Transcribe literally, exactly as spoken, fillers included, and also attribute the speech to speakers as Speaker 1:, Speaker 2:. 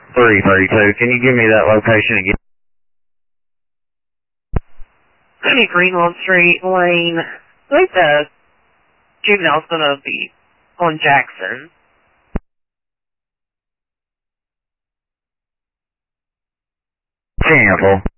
Speaker 1: three thirty-two. Can you give me that location again?
Speaker 2: twenty Greenwald Street, Lane. I think the juvenile's gonna be on Jackson.
Speaker 1: Cancel.